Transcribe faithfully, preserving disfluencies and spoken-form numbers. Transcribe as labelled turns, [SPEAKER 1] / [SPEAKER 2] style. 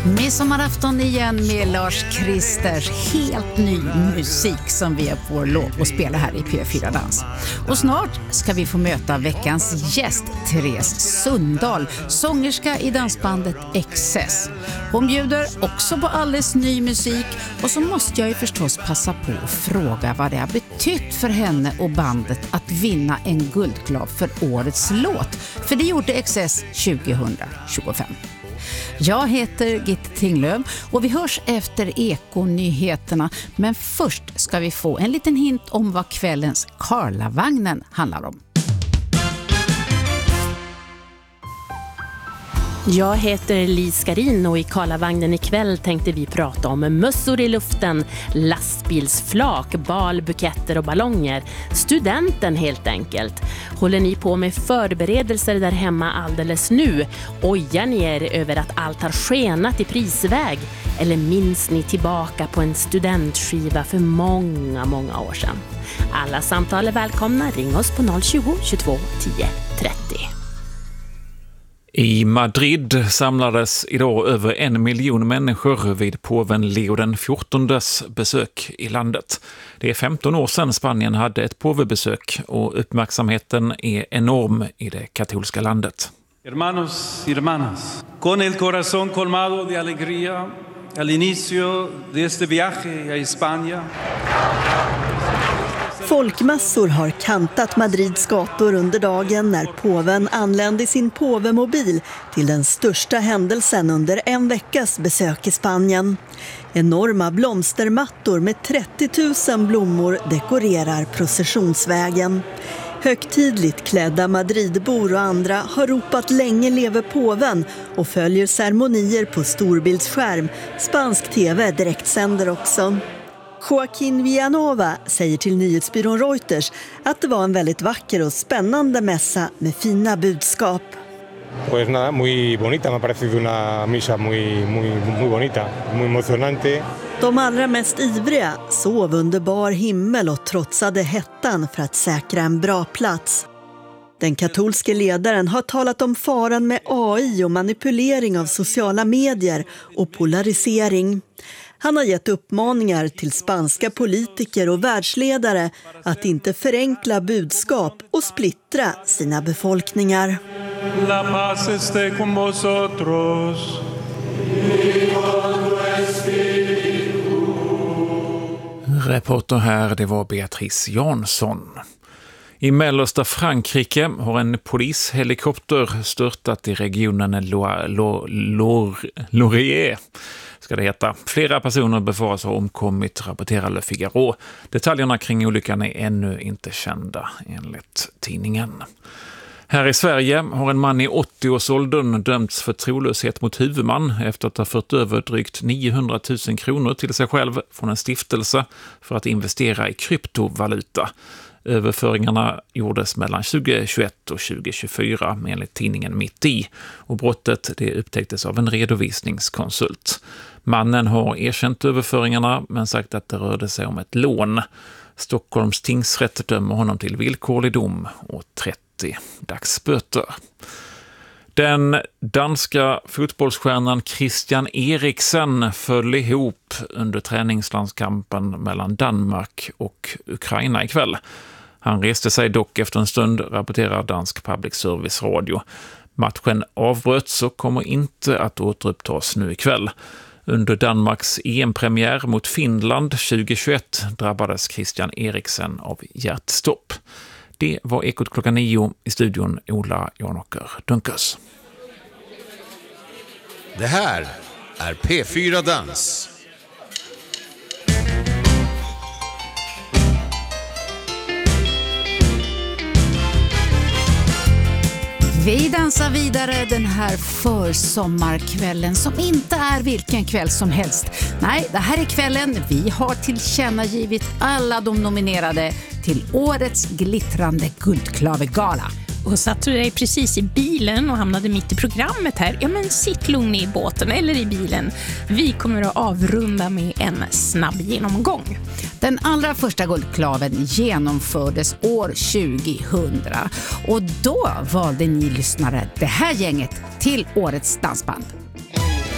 [SPEAKER 1] Midsommarafton igen med Lars Kristers helt ny musik som vi är på lov att spela här i P fyra Dans. Och snart ska vi få möta veckans gäst, Therese Sundahl, sångerska i dansbandet Excess. Hon bjuder också på alldeles ny musik och så måste jag ju förstås passa på att fråga vad det har betytt för henne och bandet att vinna en guldklav för årets låt. För det gjorde Excess tjugohundratjugofem. Jag heter Gitte Tinglöf och vi hörs efter Ekonyheterna, men först ska vi få en liten hint om vad kvällens Karlavagnen handlar om.
[SPEAKER 2] Jag heter Lis Skarin och i Karlavagnen ikväll tänkte vi prata om mössor i luften, lastbilsflak, bal, buketter och ballonger. Studenten helt enkelt. Håller ni på med förberedelser där hemma alldeles nu? Ojar ni er över att allt har skenat i prisväg? Eller minns ni tillbaka på en studentskiva för många, många år sedan? Alla samtal är välkomna. Ring oss på noll tjugo, tjugotvå, tio, trettio.
[SPEAKER 3] I Madrid samlades idag över en miljon människor vid påven Leo den fjortondes besök i landet. Det är femton år sedan Spanien hade ett påvebesök och uppmärksamheten är enorm i det katolska landet.
[SPEAKER 4] Hermanos y hermanas, con el corazón colmado de alegría al inicio de este viaje a España.
[SPEAKER 5] Folkmassor har kantat Madrids gator under dagen när påven anlände i sin påvemobil till den största händelsen under en veckas besök i Spanien. Enorma blomstermattor med trettio tusen blommor dekorerar processionsvägen. Högtidligt klädda Madridbor och andra har ropat länge leve påven och följer ceremonier på storbildsskärm. Spansk tv direktsänder också. Joaquín Villanova säger till nyhetsbyrån Reuters att det var en väldigt vacker och spännande mässa med fina budskap.
[SPEAKER 6] Pues nada, muy bonita, me ha parecido una misa muy muy muy bonita, muy emocionante.
[SPEAKER 5] De allra mest ivriga sov under bar himmel och trotsade hettan för att säkra en bra plats. Den katolske ledaren har talat om faran med A I och manipulering av sociala medier och polarisering. Han har gett uppmaningar till spanska politiker och världsledare att inte förenkla budskap och splittra sina befolkningar.
[SPEAKER 4] La paz esté con vosotros.
[SPEAKER 3] Reporter här, det var Beatrice Jansson. I mellersta Frankrike har en polishelikopter störtat i regionen Laurier, ska det heta. Flera personer befaras ha omkommit, rapporterar Le Figaro. Detaljerna kring olyckan är ännu inte kända, enligt tidningen. Här i Sverige har en man i åttio-årsåldern dömts för trolöshet mot huvudman efter att ha fört över drygt niohundratusen kronor till sig själv från en stiftelse för att investera i kryptovaluta. Överföringarna gjordes mellan tjugohundratjugoett och tjugohundratjugofyra enligt tidningen Mitt i, och brottet det upptäcktes av en redovisningskonsult. Mannen har erkänt överföringarna men sagt att det rörde sig om ett lån. Stockholms tingsrätt dömer honom till villkorlig dom och trettio dagsböter. Den danska fotbollsstjärnan Christian Eriksen föll ihop under träningslandskampen mellan Danmark och Ukraina ikväll. Han reste sig dock efter en stund, rapporterar dansk public service radio. Matchen avbröts och kommer inte att återupptas nu ikväll. Under Danmarks E M-premiär mot Finland tjugohundratjugoett drabbades Christian Eriksen av hjärtstopp. Det var Ekot klockan nio, i studion Ola Janåker Dunkers.
[SPEAKER 7] Det här är P fyra Dans.
[SPEAKER 1] Vi dansar vidare den här försommarkvällen som inte är vilken kväll som helst. Nej, det här är kvällen vi har tillkännagivit alla de nominerade till årets glittrande guldklavegala.
[SPEAKER 8] Och satt du dig precis i bilen och hamnade mitt i programmet här? Ja, men sitt lugn i båten eller i bilen. Vi kommer att avrunda med en snabb genomgång.
[SPEAKER 1] Den allra första guldklaven genomfördes år tjugohundra och då valde ni lyssnare det här gänget till årets dansband.